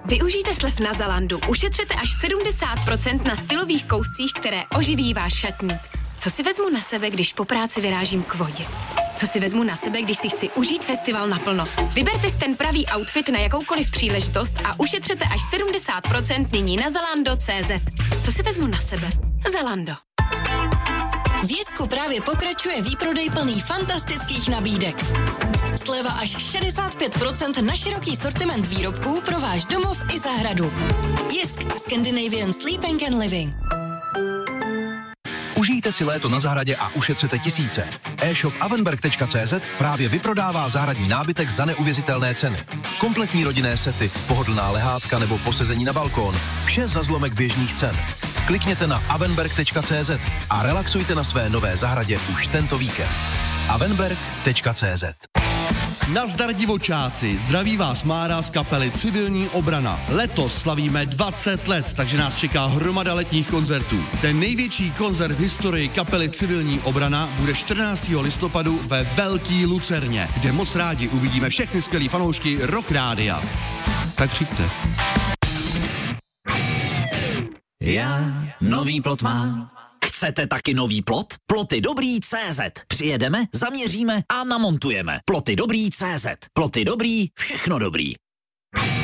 Využijte slev na Zalandu. Ušetřete až 70% na stylových kouscích, které oživí váš šatník. Co si vezmu na sebe, když po práci vyrážím k vodě? Co si vezmu na sebe, když si chci užít festival naplno? Vyberte si ten pravý outfit na jakoukoliv příležitost a ušetřete až 70% nyní na Zalando.cz. Co si vezmu na sebe? Zalando. V Jesku právě pokračuje výprodej plný fantastických nabídek. Sleva až 65% na široký sortiment výrobků pro váš domov i zahradu. Jisk, Scandinavian Sleeping and Living. Užijte si léto na zahradě a ušetřete tisíce. E-shop avenberg.cz právě vyprodává zahradní nábytek za neuvěřitelné ceny. Kompletní rodinné sety, pohodlná lehátka nebo posezení na balkón. Vše za zlomek běžných cen. Klikněte na avenberg.cz a relaxujte na své nové zahradě už tento víkend. avenberg.cz. Nazdar divočáci, zdraví vás Mára z kapely Civilní obrana. Letos slavíme 20 let, takže nás čeká hromada letních koncertů. Ten největší koncert v historii kapely Civilní obrana bude 14. listopadu ve Velký Lucerně, kde moc rádi uvidíme všechny skvělý fanoušky Rock Rádia. Tak přijďte. Já nový plot mám. Chcete taky nový plot? Ploty dobrý CZ. Přijedeme, zaměříme a namontujeme. Ploty dobrý CZ. Ploty dobrý, všechno dobrý.